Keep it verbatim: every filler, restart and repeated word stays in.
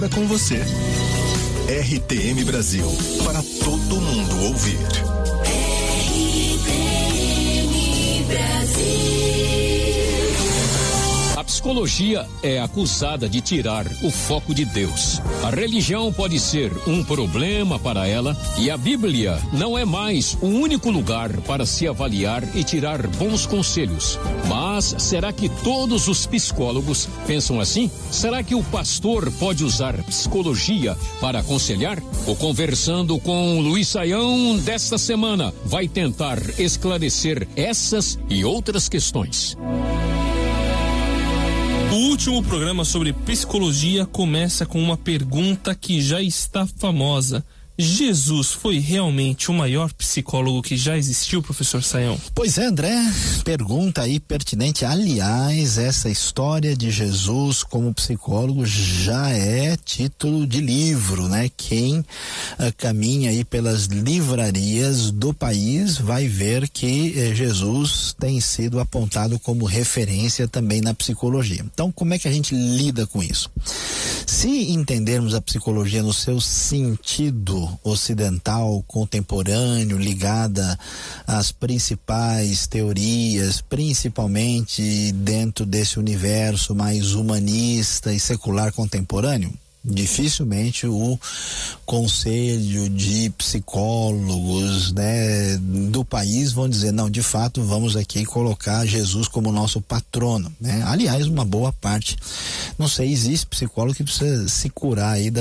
Com você. R T M Brasil, para todo mundo ouvir. R T M Brasil. A psicologia é acusada de tirar o foco de Deus. A religião pode ser um problema para ela e a Bíblia não é mais o único lugar para se avaliar e tirar bons conselhos. Mas será que todos os psicólogos pensam assim? Será que o pastor pode usar psicologia para aconselhar? O Conversando com o Luiz Saião desta semana vai tentar esclarecer essas e outras questões. O último programa sobre psicologia começa com uma pergunta que já está famosa. Jesus foi realmente o maior psicólogo que já existiu, professor Saião? Pois é, André, pergunta aí pertinente. Aliás, essa história de Jesus como psicólogo já é título de livro, né? Quem uh, caminha aí pelas livrarias do país vai ver que eh, Jesus tem sido apontado como referência também na psicologia. Então, como é que a gente lida com isso? Se entendermos a psicologia no seu sentido ocidental, contemporâneo, ligada às principais teorias, principalmente dentro desse universo mais humanista e secular contemporâneo, dificilmente o conselho de psicólogos, né, do país vão dizer, não, de fato vamos aqui colocar Jesus como nosso patrono, né? Aliás, uma boa parte, não sei, existe psicólogo que precisa se curar aí da